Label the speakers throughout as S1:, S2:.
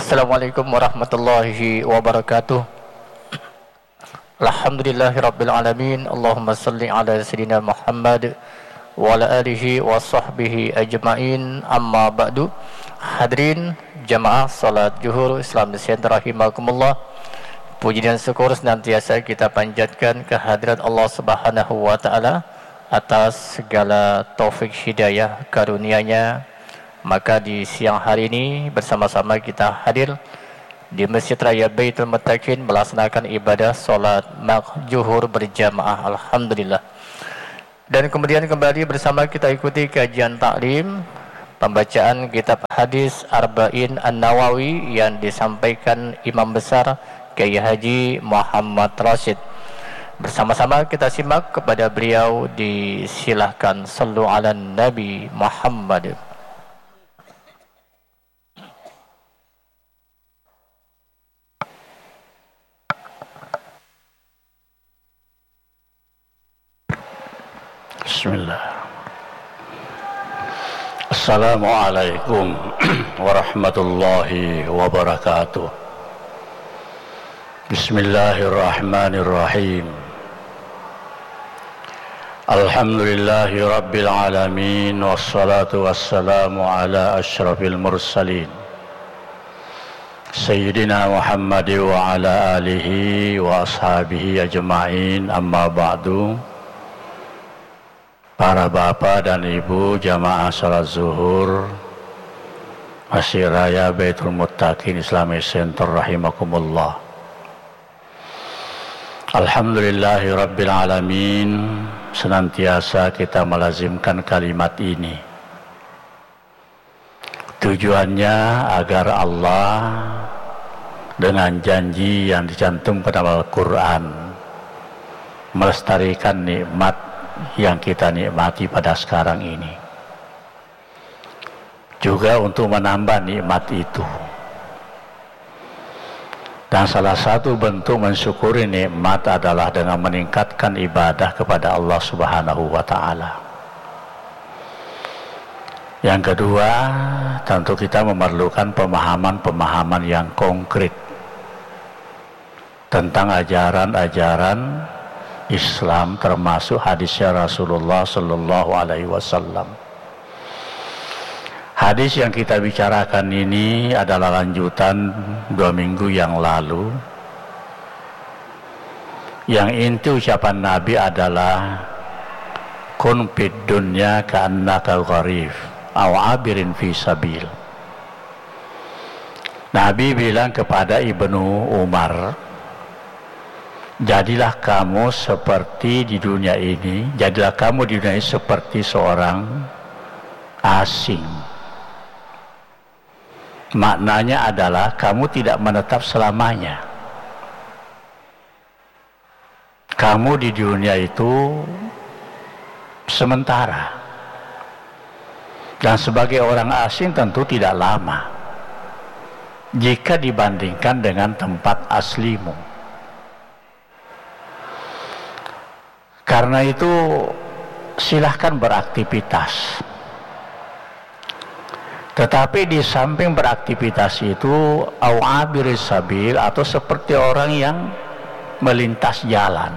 S1: Assalamualaikum warahmatullahi wabarakatuh. Alhamdulillahirabbil alamin. Allahumma shalli ala sayyidina Muhammad wa ala alihi wa sahbihi ajmain. Amma ba'du. Hadirin jamaah salat zuhur Islam Center rahimakumullah. Puji dan syukur senantiasa kita panjatkan kehadirat Allah Subhanahu wa taala atas segala taufik hidayah karunia-Nya. Maka di siang hari ini bersama-sama kita hadir di Masjid Raya Baitul Muttaqin melaksanakan ibadah salat zuhur berjamaah. Alhamdulillah. Dan kemudian kembali bersama kita ikuti kajian taklim pembacaan kitab hadis Arba'in An-Nawawi yang disampaikan Imam Besar Kiai Haji Muhammad Rashid. Bersama-sama kita simak kepada beliau, disilahkan. Sallu ala Nabi Muhammad.
S2: Bismillah. Assalamualaikum warahmatullahi wabarakatuh. Bismillahirrahmanirrahim. Alhamdulillahi rabbil alamin. Wassalatu wassalamu ala ashrafil mursalin Sayyidina Muhammad wa ala alihi wa ashabihi ajma'in. Amma ba'du. Para bapak dan ibu jamaah salat zuhur Masjid Raya Baitul Muttaqin Islamic Center rahimakumullah. Alhamdulillahi rabbil alamin. Senantiasa kita melazimkan kalimat ini. Tujuannya agar Allah dengan janji yang dicantumkan dalam Al-Quran melestarikan nikmat yang kita nikmati pada sekarang ini, juga untuk menambah nikmat itu. Dan salah satu bentuk mensyukuri nikmat adalah dengan meningkatkan ibadah kepada Allah Subhanahu wa taala. Yang kedua, tentu kita memerlukan pemahaman-pemahaman yang konkret tentang ajaran-ajaran Islam, termasuk hadisnya Rasulullah Sallallahu Alaihi Wasallam. Hadis yang kita bicarakan ini adalah lanjutan 2 minggu yang lalu. Yang inti ucapan Nabi adalah kun fid dunya ka'annaka gharib aw abirin fi sabil. Nabi bilang kepada Ibnu Umar, jadilah kamu seperti di dunia ini, jadilah kamu di dunia ini seperti seorang asing. Maknanya adalah kamu tidak menetap selamanya. Kamu di dunia itu sementara. Dan sebagai orang asing tentu tidak lama jika dibandingkan dengan tempat aslimu. Karena itu silahkan beraktivitas. Tetapi di samping beraktivitas itu awabiris sabil, atau seperti orang yang melintas jalan.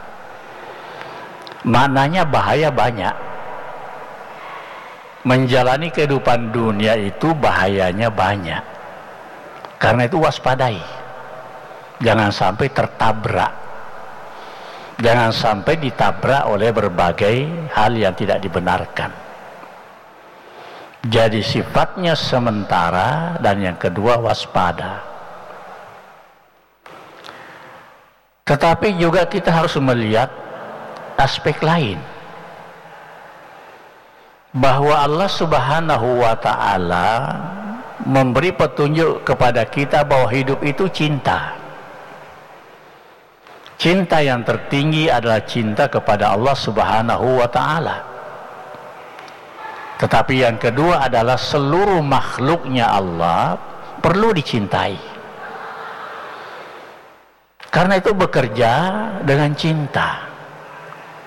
S2: Maknanya bahaya banyak. Menjalani kehidupan dunia itu bahayanya banyak. Karena itu waspadai. Jangan sampai tertabrak. Jangan sampai ditabrak oleh berbagai hal yang tidak dibenarkan. Jadi sifatnya sementara, dan yang kedua waspada. Tetapi juga kita harus melihat aspek lain, bahwa Allah Subhanahu wa ta'ala memberi petunjuk kepada kita bahwa hidup itu cinta. Cinta yang tertinggi adalah cinta kepada Allah Subhanahu wa ta'ala. Tetapi yang kedua adalah seluruh makhluknya Allah perlu dicintai. Karena itu bekerja dengan cinta.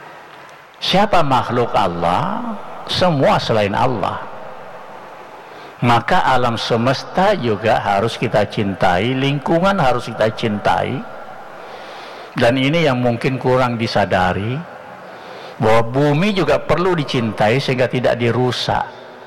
S2: Siapa makhluk Allah? Semua selain Allah. Maka alam semesta juga harus kita cintai, lingkungan harus kita cintai. Dan ini yang mungkin kurang disadari, bahwa bumi juga perlu dicintai sehingga tidak dirusak.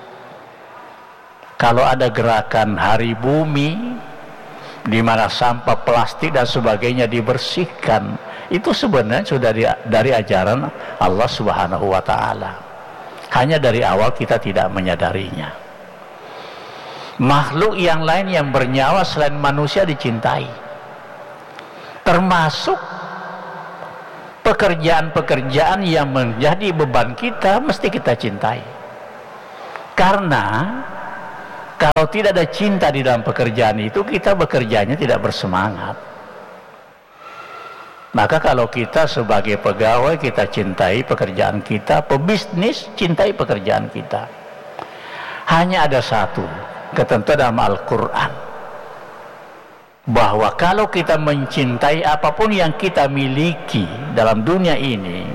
S2: Kalau ada gerakan hari bumi di mana sampah plastik dan sebagainya dibersihkan, itu sebenarnya sudah dari ajaran Allah Subhanahu wa Ta'ala. Hanya dari awal kita tidak menyadarinya. Makhluk yang lain yang bernyawa selain manusia dicintai, termasuk pekerjaan-pekerjaan yang menjadi beban kita mesti kita cintai. Karena kalau tidak ada cinta di dalam pekerjaan itu, kita bekerjanya tidak bersemangat. Maka kalau kita sebagai pegawai, kita cintai pekerjaan kita, pebisnis cintai pekerjaan kita. Hanya ada satu ketentuan dalam Al-Quran, bahwa kalau kita mencintai apapun yang kita miliki dalam dunia ini,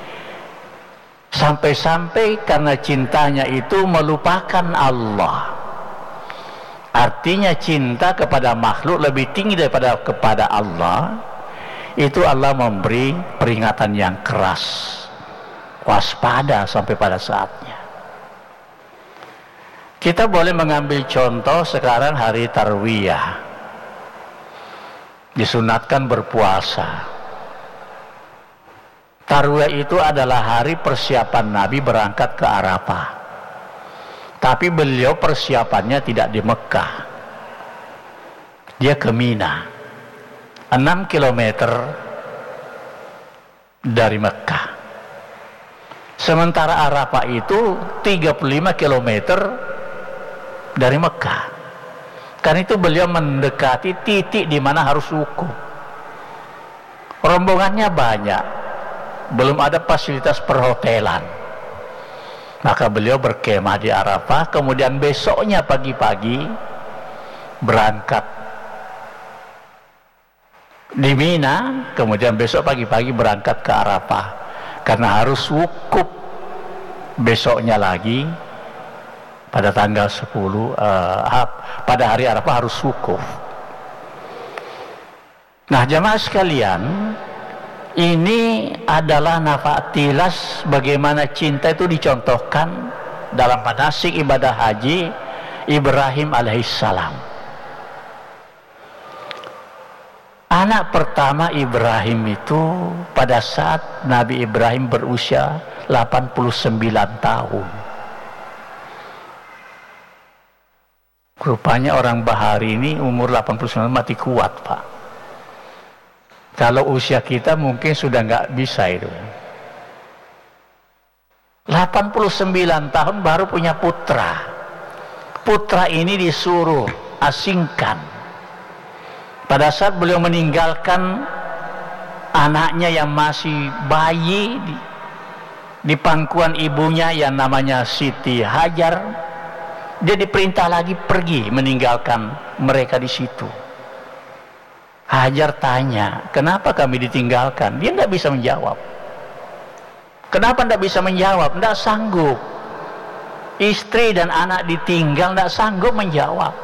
S2: sampai-sampai karena cintanya itu melupakan Allah. Artinya cinta kepada makhluk lebih tinggi daripada kepada Allah. Itu Allah memberi peringatan yang keras, waspada sampai pada saatnya. Kita boleh mengambil contoh sekarang hari Tarwiyah, disunatkan berpuasa. Tarwiyah itu adalah hari persiapan Nabi berangkat ke Arafah. Tapi beliau persiapannya tidak di Mekah, dia ke Mina, 6 kilometer dari Mekah. Sementara Arafah itu 35 kilometer dari Mekah. Karena itu beliau mendekati titik di mana harus wukuf. Rombongannya banyak, belum ada fasilitas perhotelan. Maka beliau berkemah di Arafah, kemudian besoknya pagi-pagi berangkat di Mina, kemudian besok pagi-pagi berangkat ke Arafah, karena harus wukuf besoknya lagi pada tanggal 10, pada hari Arafah harus wukuf. Nah, jamaah sekalian, ini adalah nafatilas bagaimana cinta itu dicontohkan dalam manasik ibadah haji Ibrahim alaihissalam. Anak pertama Ibrahim itu pada saat Nabi Ibrahim berusia 89 tahun. Rupanya orang Bahari ini umur 89 mati kuat, Pak. Kalau usia kita mungkin sudah nggak bisa itu. 89 tahun baru punya putra. Putra ini disuruh asingkan. Pada saat beliau meninggalkan anaknya yang masih bayi di pangkuan ibunya yang namanya Siti Hajar, dia diperintah lagi pergi meninggalkan mereka di situ. Hajar tanya, kenapa kami ditinggalkan? Dia tidak bisa menjawab. Kenapa tidak bisa menjawab? Tidak sanggup. Istri dan anak ditinggal, tidak sanggup menjawab.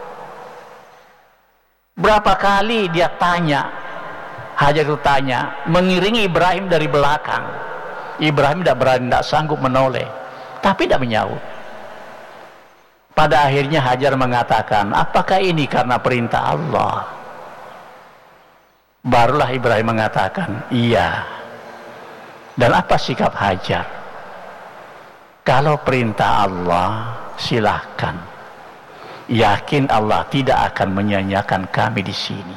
S2: Berapa kali dia tanya, Hajar itu tanya, mengiringi Ibrahim dari belakang. Ibrahim tidak berani, tidak sanggup menoleh, tapi tidak menjawab. Pada akhirnya Hajar mengatakan, apakah ini karena perintah Allah? Barulah Ibrahim mengatakan, iya. Dan apa sikap Hajar? Kalau perintah Allah, silahkan. Yakin Allah tidak akan menyanyiakan kami di sini.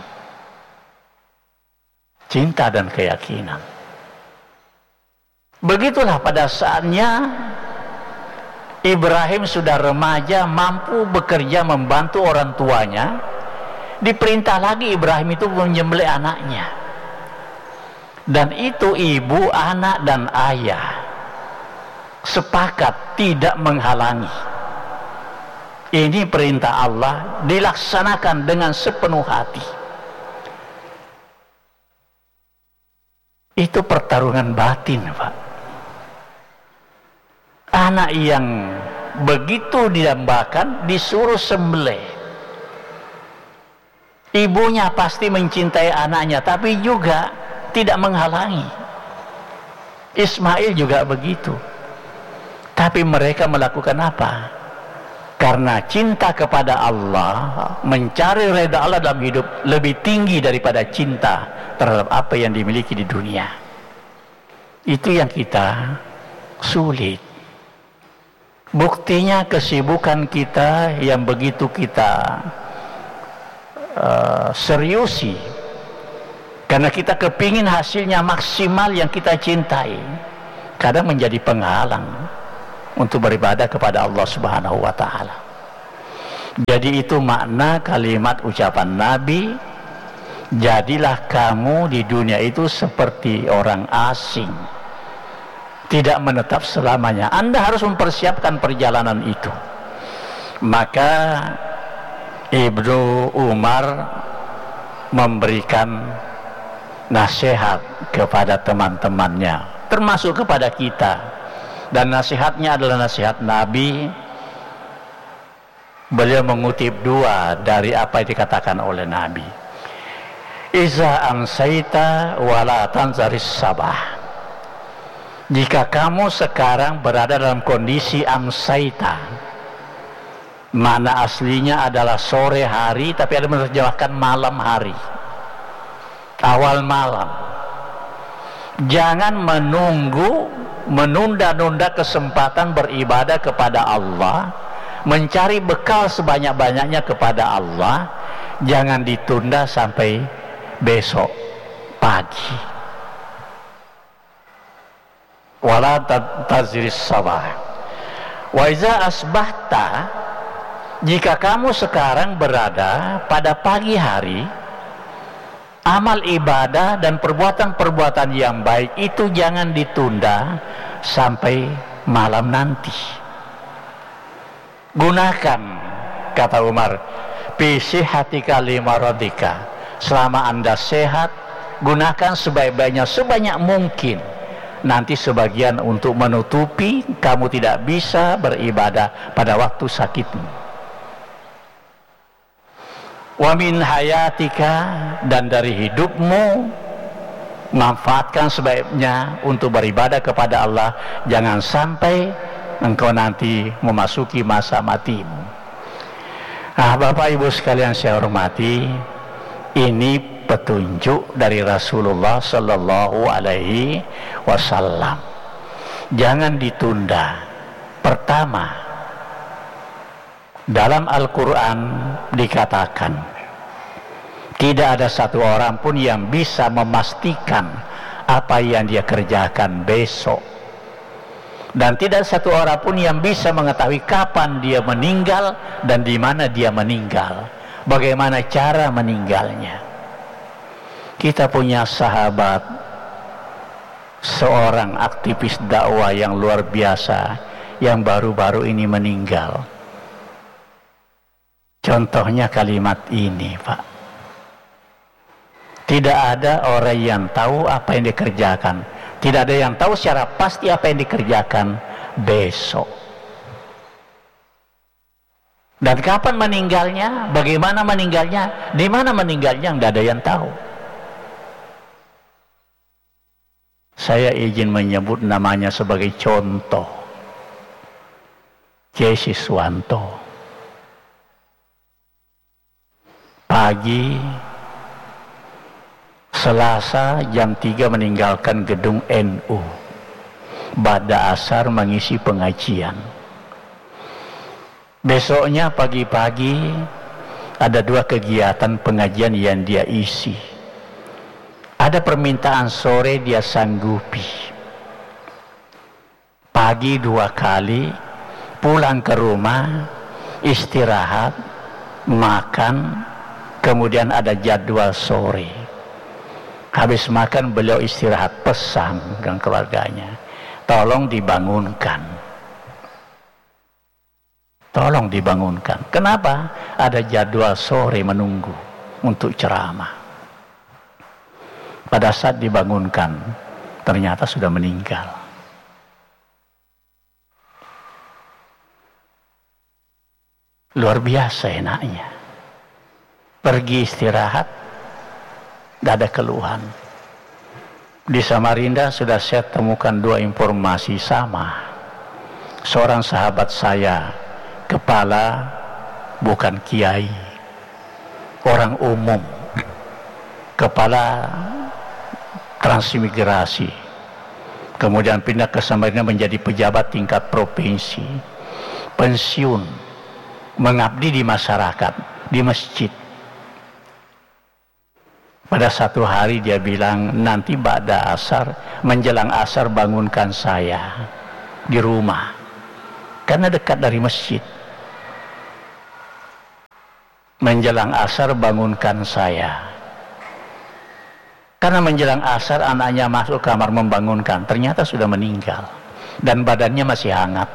S2: Cinta dan keyakinan. Begitulah pada saatnya Ibrahim sudah remaja, mampu bekerja membantu orang tuanya. Diperintah lagi Ibrahim itu menyembelih anaknya, dan itu ibu, anak, dan ayah sepakat tidak menghalangi. Ini perintah Allah, dilaksanakan dengan sepenuh hati. Itu pertarungan batin, Pak. Anak yang begitu didambakan disuruh sembelih. Ibunya pasti mencintai anaknya, tapi juga tidak menghalangi. Ismail juga begitu. Tapi mereka melakukan apa? Karena cinta kepada Allah, mencari redha Allah dalam hidup lebih tinggi daripada cinta terhadap apa yang dimiliki di dunia. Itu yang kita sulit. Buktinya kesibukan kita yang begitu kita seriusi, karena kita kepingin hasilnya maksimal yang kita cintai, kadang menjadi penghalang untuk beribadah kepada Allah Subhanahu wa ta'ala. Jadi itu makna kalimat ucapan Nabi, jadilah kamu di dunia itu seperti orang asing, tidak menetap selamanya. Anda harus mempersiapkan perjalanan itu. Maka Ibnu Umar memberikan nasihat kepada teman-temannya, termasuk kepada kita. Dan nasihatnya adalah nasihat Nabi. Beliau mengutip dua dari apa yang dikatakan oleh Nabi. Iza amsaita wala tanzaris sabah. Jika kamu sekarang berada dalam kondisi amsaita, makna aslinya adalah sore hari, tapi ada menerjemahkan malam hari, awal malam. Jangan menunda-nunda kesempatan beribadah kepada Allah, mencari bekal sebanyak-banyaknya kepada Allah. Jangan ditunda sampai besok pagi. Wala taziris sabah. Wa iza asbahta, jika kamu sekarang berada pada pagi hari, amal ibadah dan perbuatan-perbuatan yang baik itu jangan ditunda sampai malam nanti. Gunakan, kata Umar, bisihatika limaradika, selama Anda sehat, gunakan sebaik-baiknya, sebanyak mungkin. Nanti sebagian untuk menutupi kamu tidak bisa beribadah pada waktu sakitmu. Wa min hayatika, dan dari hidupmu manfaatkan sebaiknya untuk beribadah kepada Allah. Jangan sampai engkau nanti memasuki masa matimu. Nah, Bapak Ibu sekalian saya hormati, ini petunjuk dari Rasulullah Sallallahu Alaihi Wasallam. Jangan ditunda. Pertama, dalam Al-Quran dikatakan tidak ada satu orang pun yang bisa memastikan apa yang dia kerjakan besok, dan tidak satu orang pun yang bisa mengetahui kapan dia meninggal dan di mana dia meninggal, bagaimana cara meninggalnya. Kita punya sahabat, seorang aktivis dakwah yang luar biasa yang baru-baru ini meninggal. Contohnya kalimat ini, Pak. Tidak ada orang yang tahu apa yang dikerjakan. Tidak ada yang tahu secara pasti apa yang dikerjakan besok. Dan kapan meninggalnya, bagaimana meninggalnya, di mana meninggalnya, tidak ada yang tahu. Saya izin menyebut namanya sebagai contoh. Kiai Siswanto. Pagi Selasa jam 3 meninggalkan gedung NU. Ba'da asar mengisi pengajian. Besoknya pagi-pagi ada 2 kegiatan pengajian yang dia isi. Ada permintaan sore dia sanggupi. Pagi 2 kali, pulang ke rumah, istirahat, makan, kemudian ada jadwal sore. Habis makan beliau istirahat, pesan dengan keluarganya, tolong dibangunkan. Tolong dibangunkan. Kenapa? Ada jadwal sore menunggu untuk ceramah. Pada saat dibangunkan, ternyata sudah meninggal. Luar biasa enaknya. Pergi istirahat, tidak ada keluhan. Di Samarinda sudah saya temukan dua informasi sama. Seorang sahabat saya, kepala bukan kiai, orang umum, kepala transmigrasi, kemudian pindah ke Samarinda menjadi pejabat tingkat provinsi, pensiun, mengabdi di masyarakat, di masjid. Pada satu hari dia bilang, nanti ba'da asar, menjelang asar bangunkan saya di rumah, karena dekat dari masjid. Menjelang asar bangunkan saya, karena menjelang asar anaknya masuk kamar membangunkan, ternyata sudah meninggal dan badannya masih hangat.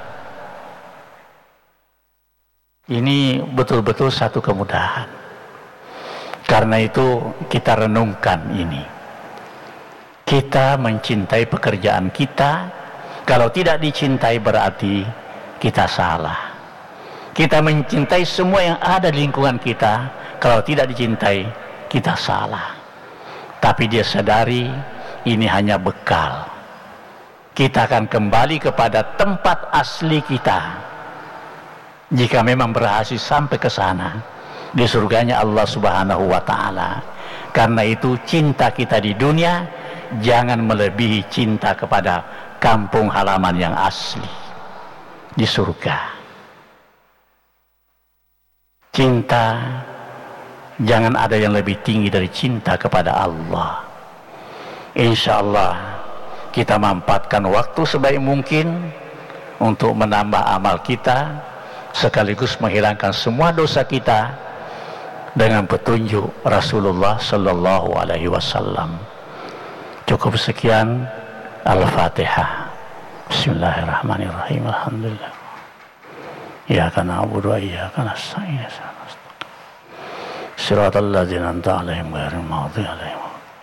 S2: Ini betul-betul satu kemudahan. Karena itu kita renungkan ini. Kita mencintai pekerjaan kita. Kalau tidak dicintai berarti kita salah. Kita mencintai semua yang ada di lingkungan kita. Kalau tidak dicintai, kita salah. Tapi dia sadari ini hanya bekal. Kita akan kembali kepada tempat asli kita. Jika memang berhasil sampai ke sana, di surganya Allah Subhanahu wa ta'ala. Karena itu cinta kita di dunia jangan melebihi cinta kepada kampung halaman yang asli di surga. Cinta jangan ada yang lebih tinggi dari cinta kepada Allah. Insya Allah kita manfaatkan waktu sebaik mungkin untuk menambah amal kita, sekaligus menghilangkan semua dosa kita dengan petunjuk Rasulullah Sallallahu Alaihi Wasallam. Cukup sekian. Al-Fatihah. Bismillahirrahmanirrahim. Alhamdulillah. Iyyaka na'budu wa iyyaka nasta'in. Shiratal ladzina an'amta 'alaihim ghairil maghdubi 'alaihim.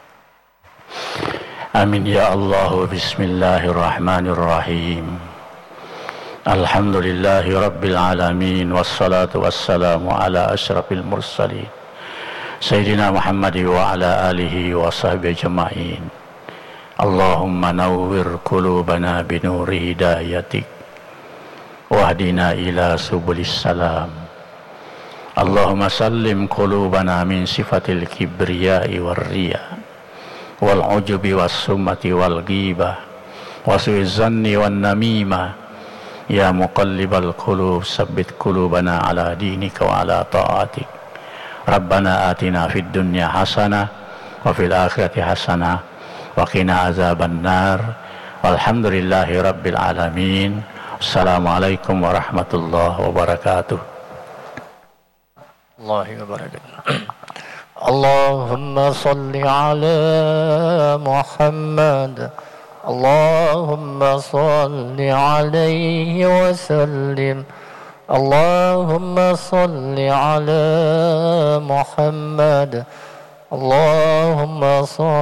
S2: Amin ya Allah. Bismillahirrahmanirrahim. Alhamdulillahi Rabbil Alamin. Wassalatu wassalamu ala ashrafil mursalin Sayyidina Muhammad wa ala alihi wa sahbihi ajma'in. Allahumma nawwir qulubana binuri hidayatik wahdina ila subulis salam. Allahumma sallim qulubana min sifatil kibriyai wal riya wal ujubi was summati wal ghibah wa su'iz zanni wan namimah. Ya muqallibal qulub sabbit qulubana ala dinika wa ala ta'atik. Rabbana atina fid dunya hasanah wa fil akhirati hasanah wa qina azaban nar. Walhamdulillahi rabbil alamin. Assalamualaikum warahmatullahi wabarakatuh.
S1: Allahumma salli ala Muhammad. Allahumma salli alaihi wa sallim. Allahumma salli ala Muhammad. Allahumma salli